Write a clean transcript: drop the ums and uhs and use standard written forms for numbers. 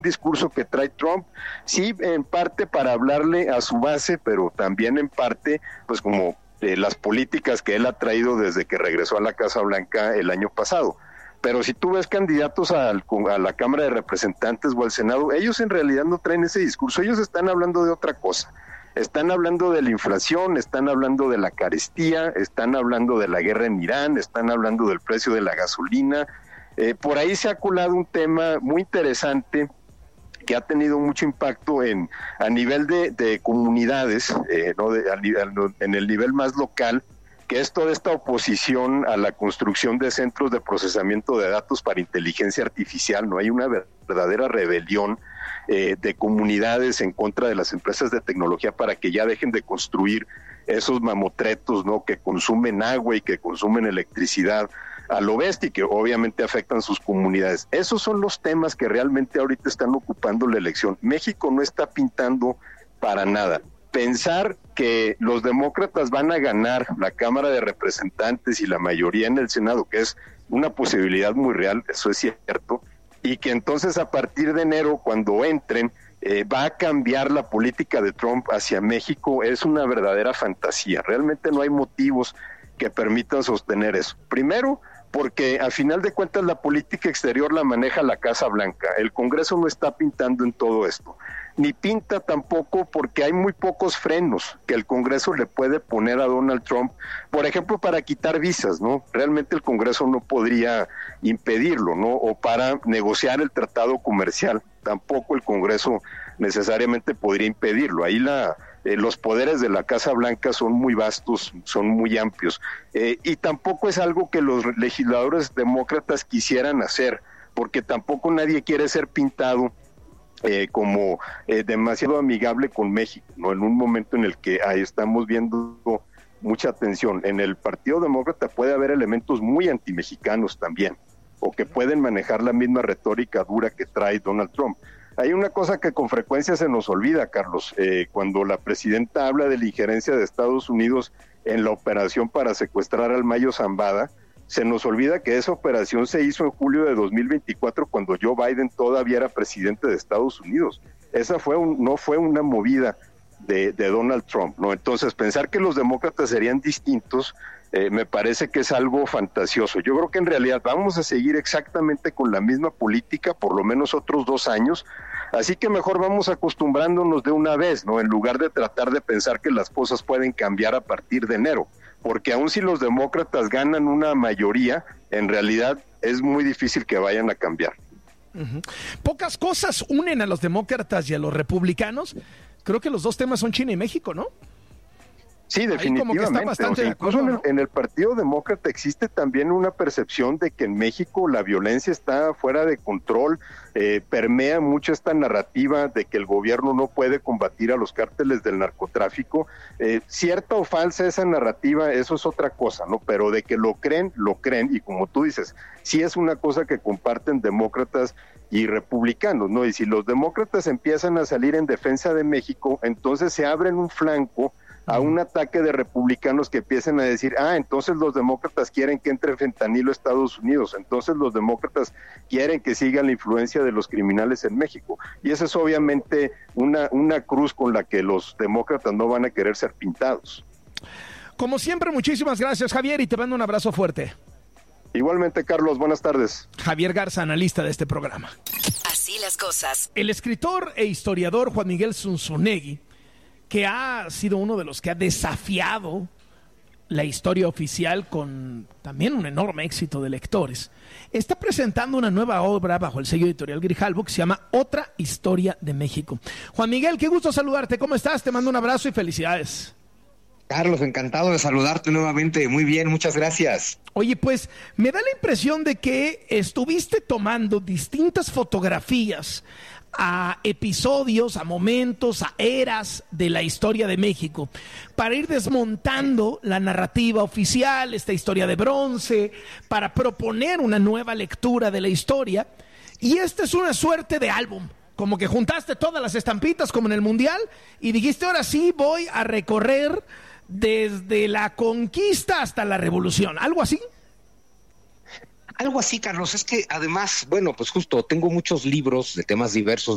discurso que trae Trump, sí, en parte para hablarle a su base, pero también en parte, pues como las políticas que él ha traído desde que regresó a la Casa Blanca el año pasado. Pero si tú ves candidatos a la Cámara de Representantes o al Senado, ellos en realidad no traen ese discurso, ellos están hablando de otra cosa. Están hablando de la inflación, están hablando de la carestía, están hablando de la guerra en Irán, están hablando del precio de la gasolina. Por ahí se ha colado un tema muy interesante que ha tenido mucho impacto a nivel de comunidades, ¿no? En el nivel más local, que es toda esta oposición a la construcción de centros de procesamiento de datos para inteligencia artificial. No hay una verdadera rebelión de comunidades en contra de las empresas de tecnología para que ya dejen de construir esos mamotretos, ¿no? Que consumen agua y que consumen electricidad a lo bestia y que obviamente afectan sus comunidades. Esos son los temas que realmente ahorita están ocupando la elección. México no está pintando para nada. Pensar que los demócratas van a ganar la Cámara de Representantes y la mayoría en el Senado, que es una posibilidad muy real, eso es cierto, y que entonces a partir de enero, cuando entren, va a cambiar la política de Trump hacia México, es una verdadera fantasía. Realmente no hay motivos que permitan sostener eso. Primero, porque a final de cuentas la política exterior la maneja la Casa Blanca. El Congreso no está pintando en todo esto. Ni pinta tampoco porque hay muy pocos frenos que el Congreso le puede poner a Donald Trump, por ejemplo, para quitar visas, ¿no? Realmente el Congreso no podría impedirlo, ¿no? O para negociar el tratado comercial, tampoco el Congreso necesariamente podría impedirlo. Ahí los poderes de la Casa Blanca son muy vastos, son muy amplios, y tampoco es algo que los legisladores demócratas quisieran hacer, porque tampoco nadie quiere ser pintado como demasiado amigable con México, ¿no? En un momento en el que ahí estamos viendo mucha tensión. En el Partido Demócrata puede haber elementos muy antimexicanos también, o que pueden manejar la misma retórica dura que trae Donald Trump. Hay una cosa que con frecuencia se nos olvida, Carlos, cuando la presidenta habla de la injerencia de Estados Unidos en la operación para secuestrar al Mayo Zambada, se nos olvida que esa operación se hizo en julio de 2024 cuando Joe Biden todavía era presidente de Estados Unidos. Esa no fue una movida de Donald Trump, ¿no? Entonces, pensar que los demócratas serían distintos me parece que es algo fantasioso. Yo creo que en realidad vamos a seguir exactamente con la misma política por lo menos otros 2 años, así que mejor vamos acostumbrándonos de una vez, ¿no? En lugar de tratar de pensar que las cosas pueden cambiar a partir de enero, porque aun si los demócratas ganan una mayoría, en realidad es muy difícil que vayan a cambiar. Uh-huh. Pocas cosas unen a los demócratas y a los republicanos. Creo que los dos temas son China y México, ¿no? Sí, definitivamente. O sea, incluso en el Partido Demócrata existe también una percepción de que en México la violencia está fuera de control, permea mucho esta narrativa de que el gobierno no puede combatir a los cárteles del narcotráfico. Cierta o falsa esa narrativa, eso es otra cosa, ¿no? Pero de que lo creen, y como tú dices, sí es una cosa que comparten demócratas y republicanos, ¿no? Y si los demócratas empiezan a salir en defensa de México, entonces se abren un flanco a un ataque de republicanos que empiecen a decir, entonces los demócratas quieren que entre fentanilo a Estados Unidos, entonces los demócratas quieren que siga la influencia de los criminales en México. Y esa es obviamente una cruz con la que los demócratas no van a querer ser pintados. Como siempre, muchísimas gracias, Javier, y te mando un abrazo fuerte. Igualmente, Carlos, buenas tardes. Javier Garza, analista de este programa. Así las cosas. El escritor e historiador Juan Miguel Zunzunegui, que ha sido uno de los que ha desafiado la historia oficial con también un enorme éxito de lectores, está presentando una nueva obra bajo el sello editorial Grijalbo que se llama Otra Historia de México. Juan Miguel, qué gusto saludarte, ¿cómo estás? Te mando un abrazo y felicidades. Carlos, encantado de saludarte nuevamente, muy bien, muchas gracias. Oye, pues me da la impresión de que estuviste tomando distintas fotografías a episodios, a momentos, a eras de la historia de México, para ir desmontando la narrativa oficial, esta historia de bronce, para proponer una nueva lectura de la historia. Y esta es una suerte de álbum, como que juntaste todas las estampitas como en el Mundial y dijiste, ahora sí voy a recorrer desde la conquista hasta la revolución, ¿algo así? Algo así, Carlos, es que además, bueno, pues justo tengo muchos libros de temas diversos